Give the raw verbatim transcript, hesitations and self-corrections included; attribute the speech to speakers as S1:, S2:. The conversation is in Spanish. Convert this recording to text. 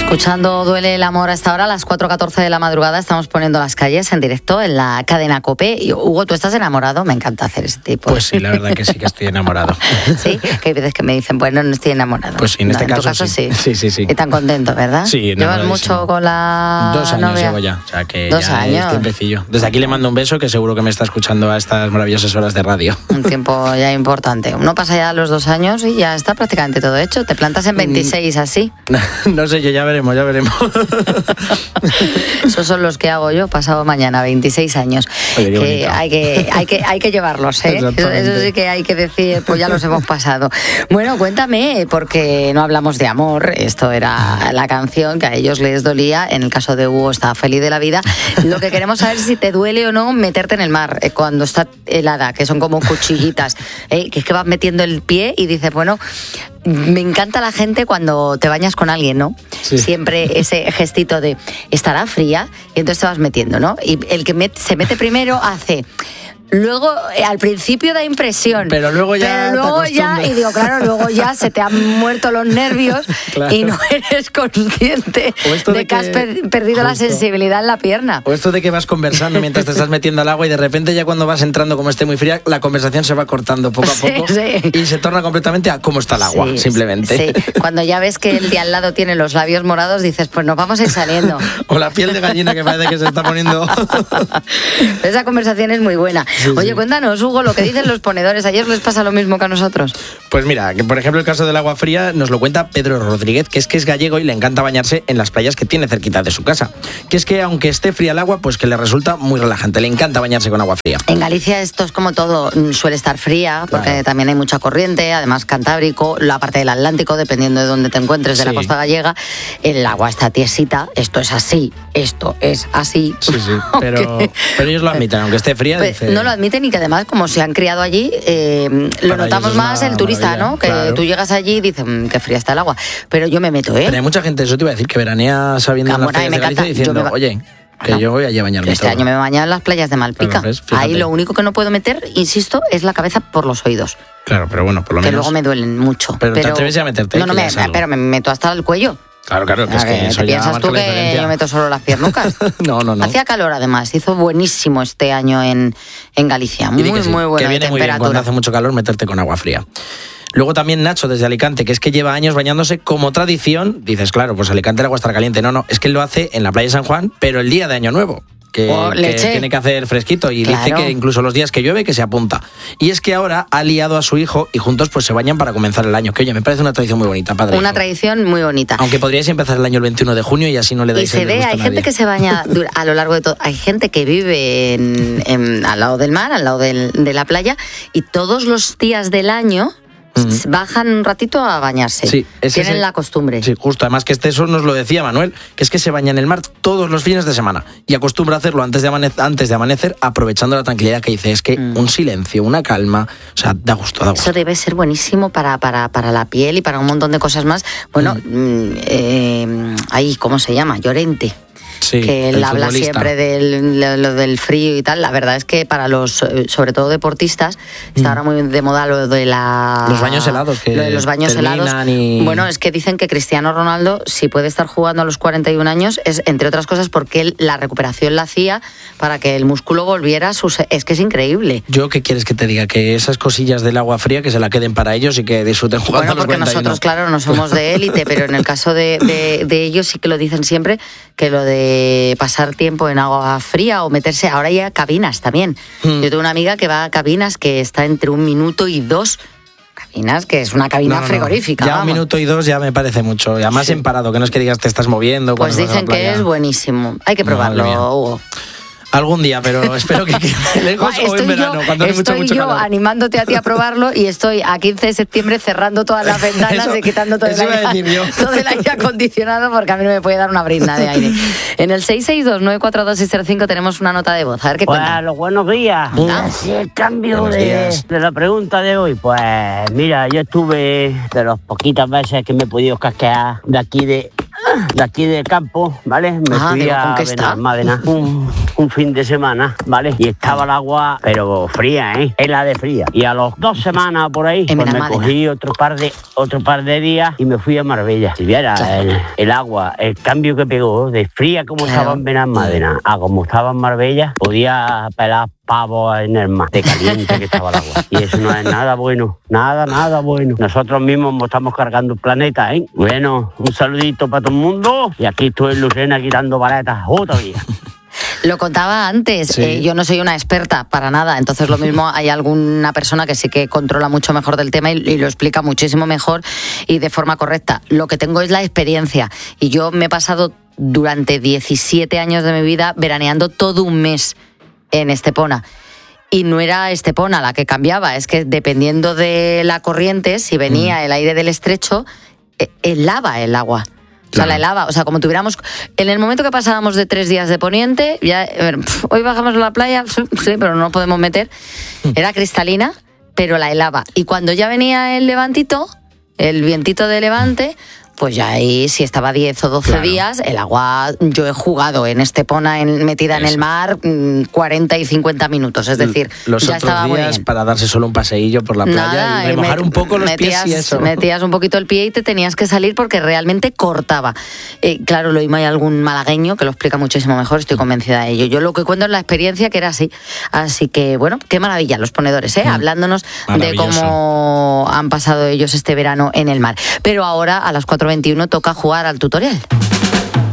S1: Escuchando Duele el amor hasta ahora, a las cuatro catorce de la madrugada, estamos poniendo Las Calles en directo en la cadena COPE. Y, Hugo, ¿tú estás enamorado? Me encanta hacer ese tipo.
S2: Pues sí, la verdad que sí que estoy enamorado.
S1: Sí, que hay veces que me dicen, bueno, no estoy enamorado.
S2: Pues sí, en este
S1: no,
S2: caso,
S1: en tu caso sí.
S2: sí. Sí, sí, sí.
S1: Y tan contento, ¿verdad?
S2: Sí,
S1: ¿Llevas mucho con la
S2: Dos años
S1: novia?
S2: llevo ya, o sea que
S1: Dos
S2: ya
S1: años.
S2: es tiempecillo. Desde aquí le mando un beso, que seguro que me está escuchando a estas maravillosas horas de radio.
S1: Un tiempo ya importante. Uno pasa ya los dos años y ya está prácticamente todo hecho. Te plantas en veintiséis así.
S2: No sé yo, ya veremos, ya veremos.
S1: Esos son los que hago yo pasado mañana, veintiséis años.
S2: Oye, qué
S1: que hay que hay que hay que llevarlos, ¿eh? Eso, eso sí que hay que decir, pues ya los hemos pasado. Bueno, cuéntame, porque no hablamos de amor. Esto era la canción que a ellos les dolía. En el caso de Hugo, estaba feliz de la vida. Lo que queremos saber es si te duele o no meterte en el mar eh, cuando está helada, que son como cuchillitas, eh, que es que vas metiendo el pie y dices, bueno, me encanta la gente cuando te bañas con alguien, ¿no?
S2: Sí.
S1: Siempre ese gestito de estará fría y entonces te vas metiendo, ¿no? Y el que met, se mete primero hace... Luego, eh, al principio da impresión.
S2: Pero luego ya.
S1: Pero luego ya, y digo, claro, luego ya se te han muerto los nervios claro. Y no eres consciente de, de que has per- perdido justo. La sensibilidad en la pierna.
S2: O esto de que vas conversando mientras te estás metiendo al agua y de repente ya cuando vas entrando, como esté muy fría, la conversación se va cortando poco a poco
S1: sí, sí.
S2: Y se torna completamente a cómo está el agua,
S1: sí,
S2: simplemente.
S1: Sí. Cuando ya ves que el de al lado tiene los labios morados, dices, pues nos vamos a ir saliendo.
S2: O la piel de gallina que parece que se está poniendo.
S1: Esa conversación es muy buena. Sí, Oye, sí. Cuéntanos, Hugo, lo que dicen los ponedores. ¿A ellos les pasa lo mismo que a nosotros?
S2: Pues mira, que por ejemplo el caso del agua fría nos lo cuenta Pedro Rodríguez, que es que es gallego y le encanta bañarse en las playas que tiene cerquita de su casa. Que es que aunque esté fría el agua, pues que le resulta muy relajante. Le encanta bañarse con agua fría.
S1: En Galicia esto es como todo, suele estar fría, porque claro. También hay mucha corriente, además Cantábrico, la parte del Atlántico, dependiendo de dónde te encuentres, de sí. La costa gallega, el agua está tiesita, esto es así, esto es así.
S2: Sí, sí, pero, pero ellos lo admiten, aunque esté fría.
S1: Pues,
S2: dice...
S1: No lo admiten y que además, como se han criado allí, eh, lo
S2: Para
S1: notamos más el turista,
S2: maravilla,
S1: ¿no? Que
S2: claro.
S1: Tú llegas allí y dices, mmm, qué fría está el agua. Pero yo me meto, ¿eh?
S2: Pero hay mucha gente, eso te iba a decir, que veranea sabiendo en las playas de Galicia diciendo, va... oye... Que no. Yo voy allí a bañarme.
S1: Este todo. Año me he bañado en las playas de Malpica. Claro, ahí lo único que no puedo meter, insisto, es la cabeza por los oídos.
S2: Claro, pero bueno, por lo
S1: que
S2: menos...
S1: Que luego me duelen mucho.
S2: Pero,
S1: pero...
S2: te atreves a meterte.
S1: No, no, me, pero me meto hasta el cuello.
S2: Claro, claro, que es que eso
S1: ¿Te
S2: ya
S1: piensas tú que yo meto solo las piernucas?
S2: No, no, no.
S1: Hacía calor además, hizo buenísimo este año en, en Galicia. Muy, sí, muy buena
S2: que viene
S1: temperatura.
S2: Muy bien cuando hace mucho calor meterte con agua fría. Luego también Nacho desde Alicante, que es que lleva años bañándose como tradición. Dices, claro, pues Alicante el agua estará caliente. No, no, es que él lo hace en la playa de San Juan, pero el día de Año Nuevo. Que,
S1: oh,
S2: que tiene que hacer fresquito y claro. Dice que incluso los días que llueve que se apunta. Y es que ahora ha liado a su hijo y juntos pues se bañan para comenzar el año. Que oye, me parece una tradición muy bonita, padre.
S1: Una hijo. tradición muy bonita.
S2: Aunque podríais empezar el año el veintiuno de junio y así no le dais el
S1: Y se ve, hay gente que se baña a lo largo de todo. Hay gente que vive en, en, al lado del mar, al lado del, de la playa, y todos los días del año uh-huh. bajan un ratito a bañarse.
S2: Sí,
S1: tienen
S2: ese,
S1: la costumbre.
S2: Sí, justo. Además que este eso nos lo decía Manuel, que es que se baña en el mar todos los fines de semana y acostumbra a hacerlo antes de amanecer, antes de amanecer aprovechando la tranquilidad que dice. Es que mm. un silencio, una calma, o sea, da gusto, da gusto.
S1: Eso debe ser buenísimo para, para, para la piel y para un montón de cosas más. Bueno, mm. eh, ahí, ¿cómo se llama? Llorente.
S2: Sí,
S1: que él habla
S2: futbolista.
S1: siempre del, lo, lo del frío y tal. La verdad es que para los, sobre todo deportistas, está mm. ahora muy de moda lo de la...
S2: Los baños helados. Que
S1: lo de los baños helados.
S2: Y...
S1: Bueno, es que dicen que Cristiano Ronaldo, si puede estar jugando a los cuarenta y un años, es entre otras cosas porque él la recuperación la hacía para que el músculo volviera a sus... Es que es increíble.
S2: ¿Yo qué quieres que te diga? Que esas cosillas del agua fría que se la queden para ellos y que disfruten jugando
S1: bueno,
S2: a los
S1: porque
S2: cuarenta y uno.
S1: Nosotros, claro, no somos de élite, pero en el caso de, de, de ellos sí que lo dicen siempre, que lo de pasar tiempo en agua fría o meterse, ahora hay cabinas también. Mm. Yo tengo una amiga que va a cabinas que está entre un minuto y dos. Cabinas, que es una cabina no, no, frigorífica.
S2: Ya
S1: vamos.
S2: Un minuto y dos ya me parece mucho. Y además sí. en parado, que no es que digas te estás moviendo.
S1: Pues dicen que es buenísimo. Hay que probarlo, Hugo.
S2: Algún día, pero espero que quede lejos o en verano,
S1: yo,
S2: cuando hay mucho, mucho
S1: Estoy yo
S2: calor.
S1: animándote a ti a probarlo y estoy a quince de septiembre cerrando todas las ventanas
S2: eso,
S1: y quitando todo el, aire, todo el aire acondicionado porque a mí no me puede dar una brizna de aire. En el seis seis dos nueve cuatro dos seis cero cinco tenemos una nota de voz. A ver qué cuenta.
S3: Bueno, buenos días.
S1: ¿Ah?
S3: Así el cambio de, de la pregunta de hoy. Pues mira, yo estuve de las poquitas veces que me he podido casquear de aquí de... de aquí de campo, ¿vale? Me
S1: ah,
S3: fui
S1: digo,
S3: a Benalmádena un, un fin de semana, ¿vale? Y estaba el agua, pero fría, ¿eh? Helada de fría. Y a los dos semanas por ahí, pues me cogí otro par de otro par de días y me fui a Marbella. Si viera claro. el, el agua, el cambio que pegó de fría como claro. estaba en Benalmádena a como estaba en Marbella, podía pelar pavos en el mar, de caliente que estaba el agua. Y eso no es nada bueno, nada, nada bueno. Nosotros mismos estamos cargando el planeta, ¿eh? Bueno, un saludito para todo el mundo. Y aquí estoy en Lucena quitando paletas otra vez.
S1: Lo contaba antes, sí. eh, yo no soy una experta para nada, entonces lo mismo hay alguna persona que sí que controla mucho mejor del tema y, y lo explica muchísimo mejor y de forma correcta. Lo que tengo es la experiencia y yo me he pasado durante diecisiete años de mi vida veraneando todo un mes en Estepona. Y no era Estepona la que cambiaba, es que dependiendo de la corriente, si venía mm. el aire del estrecho, helaba el agua. O sea, claro. la helaba, o sea, como tuviéramos... En el momento que pasábamos de tres días de poniente, ya, pff, hoy bajamos a la playa, sí, pero no nos podemos meter, era cristalina, pero la helaba. Y cuando ya venía el levantito, el vientito de levante, pues ya ahí, si estaba diez o doce claro. días, el agua, yo he jugado en Estepona, en, metida Eso. en el mar, cuarenta y cincuenta minutos, es decir,
S2: los
S1: ya
S2: otros
S1: estaba
S2: días
S1: muy bien.
S2: Para darse solo un paseillo por la playa Nada, y remojar y me, un poco los
S1: metías,
S2: pies y eso.
S1: Metías un poquito el pie y te tenías que salir porque realmente cortaba. Eh, claro, lo mismo hay algún malagueño que lo explica muchísimo mejor, estoy convencida de ello. Yo lo que cuento es la experiencia que era así. Así que, bueno, qué maravilla los ponedores, ¿eh? Mm. Hablándonos de cómo han pasado ellos este verano en el mar. Pero ahora, a las cuatro veintiuno, toca jugar al tutorial.